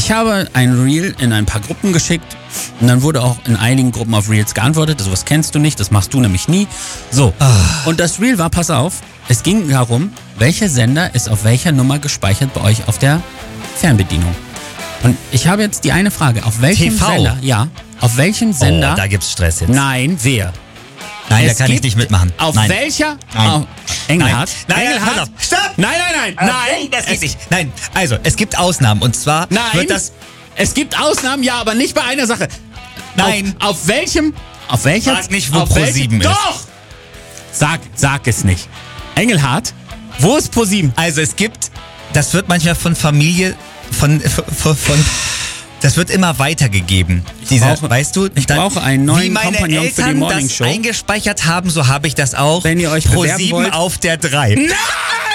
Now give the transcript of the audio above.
Ich habe ein Reel in ein paar Gruppen geschickt und dann wurde auch in einigen Gruppen auf Reels geantwortet. Sowas kennst du nicht, das machst du nämlich nie. So, und das Reel war, pass auf, es ging darum, welcher Sender ist auf welcher Nummer gespeichert bei euch auf der Fernbedienung. Und ich habe jetzt die eine Frage, auf welchem TV? Sender? Ja, auf welchem Sender? Oh, da gibt's Stress jetzt. Nein, wer? Nein, da Es kann ich gibt nicht mitmachen. Auf Nein. welcher? Nein. Auf Engelhardt? Nein, Engelhardt? pass auf. Stopp! Nein, nein, nein, nein. Das geht nicht. Nein, also, es gibt Ausnahmen. Und zwar Nein, wird das... es gibt Ausnahmen, ja, aber nicht bei einer Sache. Nein. Auf welchem? Auf welcher? Sag nicht, wo auf welchem- ProSieben ist. Doch! Sag es nicht. Engelhardt, wo ist ProSieben? Also, es gibt... Das wird manchmal von Familie... Das wird immer weitergegeben. Weißt du? Ich brauche einen neuen wie meine Kompagnon für die Eltern Morning das Show. eingespeichert haben, so habe ich das auch. Wenn ihr euch bewerben ProSieben wollt. auf der 3. Nein!